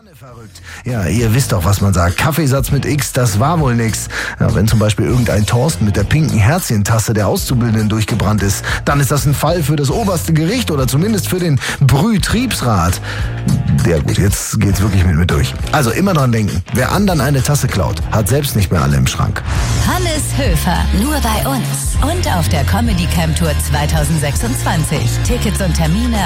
Verrückt. Ja, ihr wisst doch, was man sagt. Kaffeesatz mit X, das war wohl nix. Ja, wenn zum Beispiel irgendein Thorsten mit der pinken Herzchentasse der Auszubildenden durchgebrannt ist, dann ist das ein Fall für das oberste Gericht oder zumindest für den Brühtriebsrat. Ja gut, jetzt geht's wirklich mit mir durch. Also immer dran denken, wer anderen eine Tasse klaut, hat selbst nicht mehr alle im Schrank. Hannes Höfer, nur bei uns und auf der Comedy Camp Tour 2026. Tickets und Termine